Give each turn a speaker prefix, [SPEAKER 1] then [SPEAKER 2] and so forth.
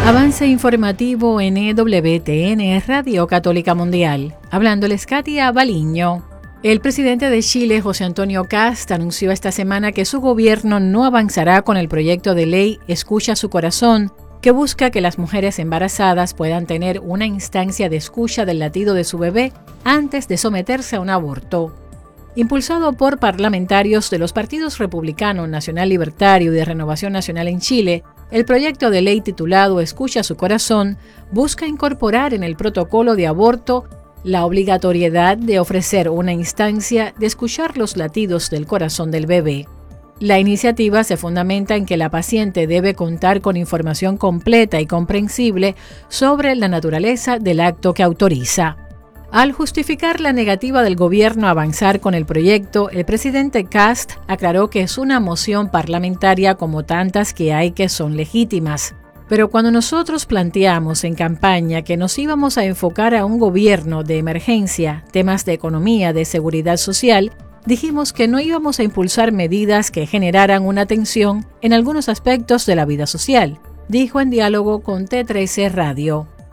[SPEAKER 1] Avance informativo en EWTN, Radio Católica Mundial. Hablándoles Katia Baliño. El presidente de Chile, José Antonio Kast, anunció esta semana que su gobierno no avanzará con el proyecto de ley Escucha su corazón, que busca que las mujeres embarazadas puedan tener una instancia de escucha del latido de su bebé antes de someterse a un aborto. Impulsado por parlamentarios de los partidos Republicano, Nacional Libertario y de Renovación Nacional en Chile, el proyecto de ley titulado Escucha su corazón busca incorporar en el protocolo de aborto la obligatoriedad de ofrecer una instancia de escuchar los latidos del corazón del bebé. La iniciativa se fundamenta en que la paciente debe contar con información completa y comprensible sobre la naturaleza del acto que autoriza. Al justificar la negativa del gobierno a avanzar con el proyecto, el presidente Kast aclaró que es una moción parlamentaria como tantas que hay que son legítimas. Pero cuando nosotros planteamos en campaña que nos íbamos a enfocar a un gobierno de emergencia, temas de economía, de seguridad social, dijimos que no íbamos a impulsar medidas que generaran una tensión en algunos aspectos de la vida social, dijo en diálogo con T13 Radio.